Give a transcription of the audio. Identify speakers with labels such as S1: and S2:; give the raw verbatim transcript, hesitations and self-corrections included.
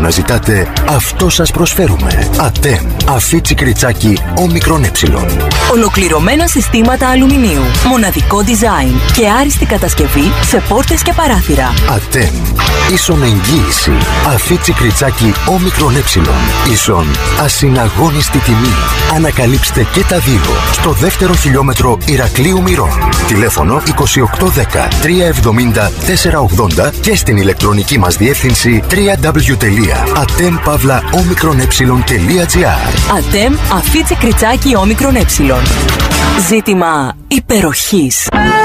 S1: αναζητάτε, αυτό σας προσφέρουμε. ΑΤΕΜ. Αφίτσι κριτσάκι όμικρον ε.
S2: Ολοκληρωμένα συστήματα αλουμινίου. Μοναδικό design και άριστη κατασκευή σε πόρτες και παράθυρα.
S1: ΑΤΕΜ. Ίσον εγγύηση. Αφίτσι κριτσάκι όμικρον ε. Ίσον ασυναγώνιστη τιμή. Ανακαλύψτε και τα δύο στο δεύτερο χιλιόμετρο Ηρακλείου Μυρών. Τηλέφωνο είκοσι οκτώ δέκα τριακόσια εβδομήντα τέσσερα ογδόντα και στην ηλεκτρονική μας διεύθυνση double-u double-u double-u τελεία atem pavla omicron epsilon τελεία gr.
S2: ΑΤΕΜ Αφίτσι κριτσάκι όμικρον ε. Ζήτημα υπεροχής.